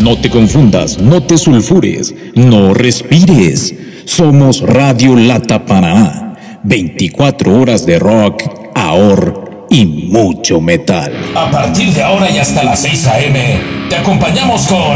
No te confundas, no te sulfures, no respires. Somos Radio Lata Paraná. 24 horas de rock, ahor y mucho metal. A partir de ahora y hasta las 6 a.m., te acompañamos con